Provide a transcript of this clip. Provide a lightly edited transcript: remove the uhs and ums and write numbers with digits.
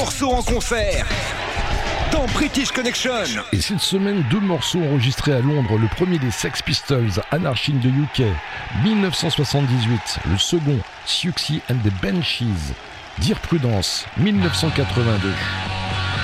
morceaux en concert dans British Connection. Et cette semaine, 2 morceaux enregistrés à Londres. Le premier des Sex Pistols, Anarchy in the UK, 1978. Le second, Siouxsie and the Banshees, Dire Prudence, 1982.